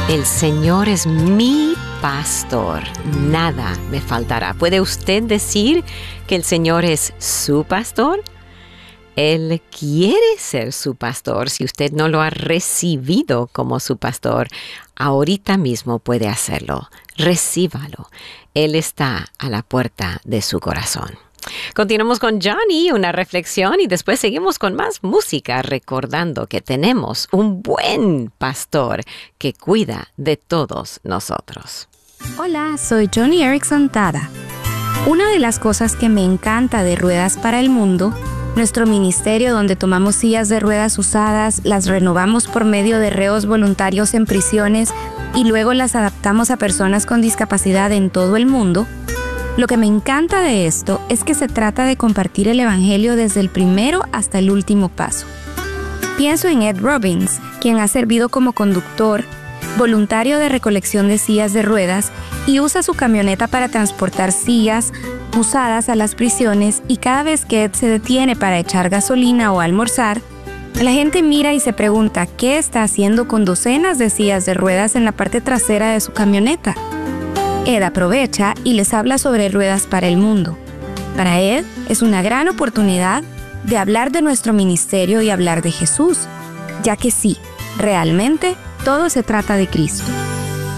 El Señor es mi pastor, nada me faltará. ¿Puede usted decir que el Señor es su pastor? Él quiere ser su pastor. Si usted no lo ha recibido como su pastor, ahorita mismo puede hacerlo. Recíbalo. Él está a la puerta de su corazón. Continuamos con Johnny, una reflexión, y después seguimos con más música, recordando que tenemos un buen pastor que cuida de todos nosotros. Hola, soy Johnny Erickson Tada. Una de las cosas que me encanta de Ruedas para el Mundo, nuestro ministerio donde tomamos sillas de ruedas usadas, las renovamos por medio de reos voluntarios en prisiones y luego las adaptamos a personas con discapacidad en todo el mundo. Lo que me encanta de esto es que se trata de compartir el evangelio desde el primero hasta el último paso. Pienso en Ed Robbins, quien ha servido como conductor, voluntario de recolección de sillas de ruedas y usa su camioneta para transportar sillas usadas a las prisiones, y cada vez que Ed se detiene para echar gasolina o almorzar, la gente mira y se pregunta qué está haciendo con docenas de sillas de ruedas en la parte trasera de su camioneta. Ed aprovecha y les habla sobre Ruedas para el Mundo. Para Ed es una gran oportunidad de hablar de nuestro ministerio y hablar de Jesús, ya que sí, realmente todo se trata de Cristo.